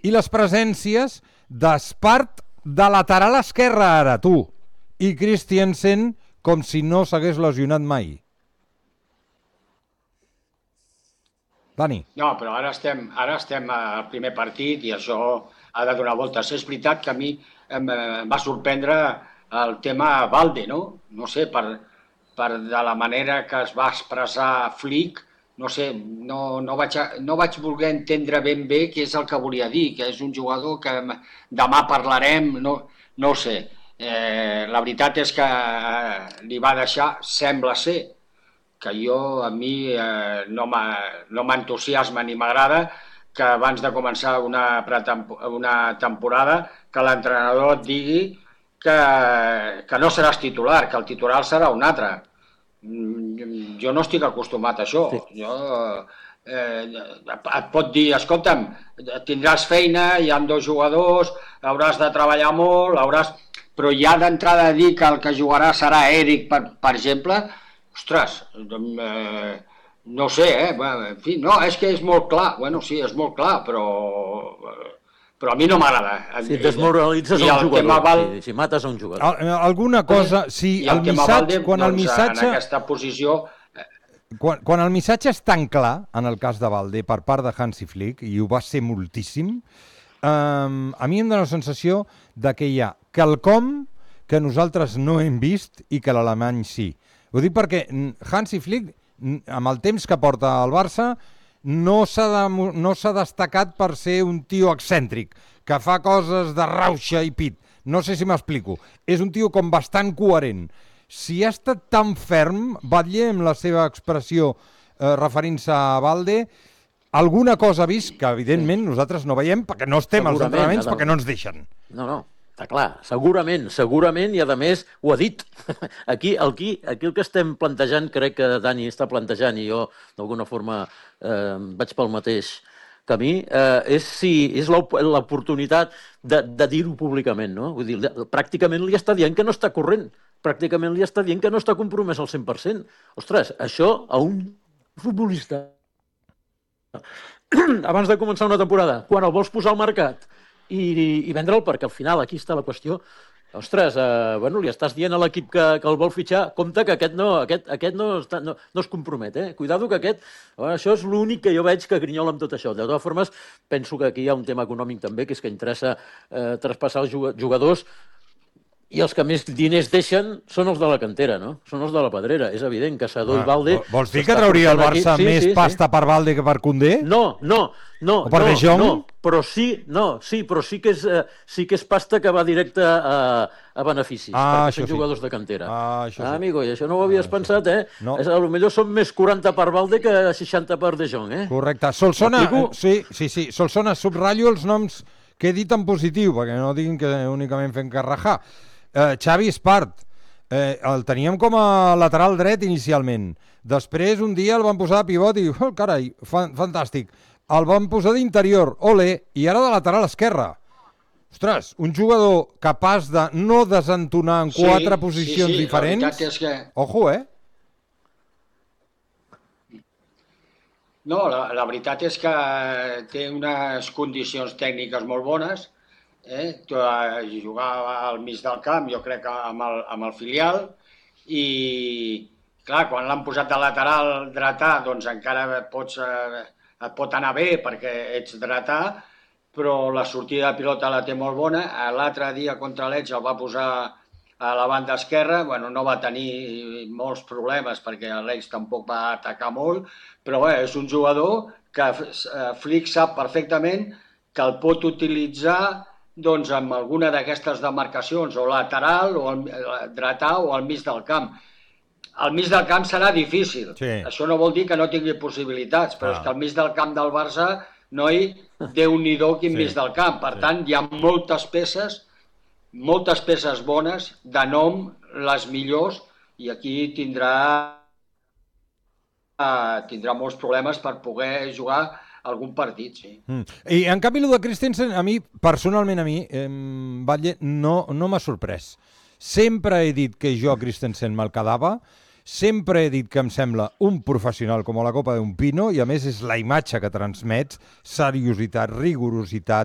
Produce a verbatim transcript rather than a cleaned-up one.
I les presències d'Espart de lateral esquerre ara, tu, i Christiansen com si no s'hagués lesionat mai. Dani. No, però ara estem, ara estem al primer partit i això ha de donar voltes. És veritat que a mi em, em va sorprendre el tema Balde, no? No sé, per, per de la manera que es va expressar Flick, no sé, no, no, vaig a, no vaig voler entendre ben bé què és el que volia dir, que és un jugador que demà parlarem, no, no ho sé. Eh, la veritat és que li va deixar, sembla ser, que jo, a mi, eh, no m'entusiasma ni m'agrada que abans de començar una, una temporada que l'entrenador et digui que, que no seràs titular, que el titular serà un altre. Jo no estic acostumat a això. Sí. Jo, eh, et pot dir, escolta'm, tindràs feina, hi ha dos jugadors, hauràs de treballar molt, hauràs... però ja d'entrada dir que el que jugarà serà Eric, per, per exemple, ostres, eh, no sé, eh? En fi, no, és que és molt clar. Bueno, sí, és molt clar, però, però a mi no m'agrada. Si desmoralitzes un jugador, val... si, si mates un jugador. Al, alguna cosa, sí, el, el missatge... Valde, quan doncs, el missatge... en aquesta posició... Quan, quan el missatge és tan clar, en el cas de Balde, per part de Hansi Flick, i ho va ser moltíssim, eh, a mi em dóna la sensació de que hi ha quelcom que nosaltres no hem vist i que l'alemany sí. Ho dic perquè Hansi Flick, amb el temps que porta al Barça, no s'ha de, no s'ha destacat per ser un tio excèntric, que fa coses de rauxa i pit. No sé si m'explico. És un tio com bastant coherent. Si ha estat tan ferm, Batlle, amb la seva expressió eh, referint-se a Balde, alguna cosa ha vist que, evidentment, nosaltres no veiem perquè no estem als entrenaments, perquè no ens deixen. No, no. Està clar, segurament, segurament, i a més ho ha dit. Aquí, aquí, aquí el que estem plantejant, crec que Dani està plantejant, i jo d'alguna forma eh, vaig pel mateix camí, eh, és si és l'oportunitat de, de dir-ho públicament, no? Vull dir, pràcticament li està dient que no està corrent, pràcticament li està dient que no està compromès al cent per cent. Ostres, això a un futbolista abans de començar una temporada, quan el vols posar al mercat i, i vendre'l, perquè al final aquí està la qüestió. Ostres, eh, bueno, li estàs dient a l'equip que, que el vol fitxar, compte que aquest no, aquest, aquest no, està, no, no es compromet, eh? Cuidado que aquest... Bueno, això és l'únic que jo veig que grinyola amb tot això. De totes formes, penso que aquí hi ha un tema econòmic també, que és que interessa eh, traspassar els jugadors, i els que més diners deixen són els de la cantera, no? Són els de la Pedrera. És evident que Sadó ah, i Balde... Vols dir que trauria el Barça sí, més sí, pasta sí. per Balde que per Koundé? No, no, no. O per no, De Jong? No, però sí, no, sí, però sí que és, eh, sí que és pasta que va directe a, a beneficis, ah, perquè són sí. jugadors de cantera. Ah, això ah sí. amigo, i això no ho havies ah, pensat, eh? No. És, a lo millor són més quaranta per Balde que seixanta per De Jong, eh? Correcte. Solsona, sí, sí, sí. Solsona, subratllo els noms que he dit en positiu, perquè no diguin que únicament fem carrajar. Uh, Xavi Espart, eh, el teníem com a lateral dret inicialment. Després un dia el van posar de pivot i, oh, carai, fan, fantàstic. El van posar d'interior, ole, i ara de lateral esquerre. Ostres, un jugador capaç de no desentonar en quatre sí, posicions sí, sí. diferents. La veritat és que... Ojo, eh? No, la, la veritat és que té unes condicions tècniques molt bones. Eh? Jugava al mig del camp, jo crec que amb el, amb el filial, i clar, quan l'han posat de lateral dretà, doncs encara pots, eh, et pot anar bé perquè ets dretà, però la sortida de pilota la té molt bona. L'altre dia contra l'Elx el va posar a la banda esquerra, bueno, no va tenir molts problemes perquè l'Elx tampoc va atacar molt, però bé, és un jugador que Flick sap perfectament que el pot utilitzar doncs amb alguna d'aquestes demarcacions, o lateral, o al dretà, o al mig del camp. Al mig del camp serà difícil. Sí. Això no vol dir que no tingui possibilitats, però ah. és que al mig del camp del Barça, noi, Déu-n'hi-do quin sí. mig del camp. Per sí. tant, hi ha moltes peces, moltes peces bones, de nom, les millors, i aquí tindrà, uh, tindrà molts problemes per poder jugar algun partit, sí. Mm. I en canvi, el de Christensen, a mi, personalment a mi, eh, Batlle, no, no m'ha sorprès. Sempre he dit que jo a Christensen me'l quedava, sempre he dit que em sembla un professional com a la copa d'un pino, i a més és la imatge que transmets, seriositat, rigorositat,